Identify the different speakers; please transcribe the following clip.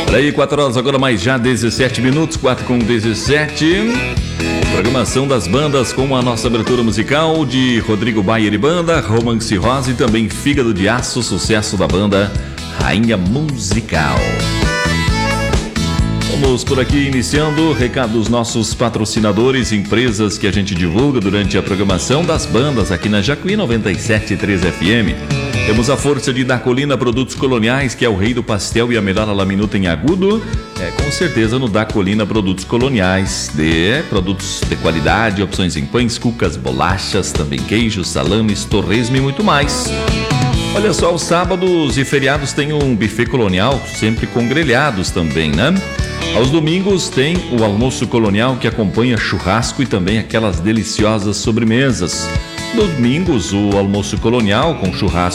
Speaker 1: Olha aí, 4 horas agora, mais já 17 minutos, 4:17. Programação das bandas com a nossa abertura musical de Rodrigo Bayer e Banda, Romance Rosa e também Fígado de Aço, sucesso da banda Rainha Musical. Vamos por aqui iniciando, recado dos nossos patrocinadores, empresas que a gente divulga durante a programação das bandas aqui na Jacuí 97.3 FM. Temos a força de Dacolina Produtos Coloniais, que é o rei do pastel e a melhor laminuta em agudo. Com certeza no Dacolina Produtos Coloniais, produtos de qualidade, opções em pães, cucas, bolachas, também queijos, salames, torresmo e muito mais. Olha só, os sábados e feriados tem um buffet colonial, sempre com grelhados também, né? Aos domingos tem o almoço colonial, que acompanha churrasco e também aquelas deliciosas sobremesas. Domingos, o almoço colonial com churrasco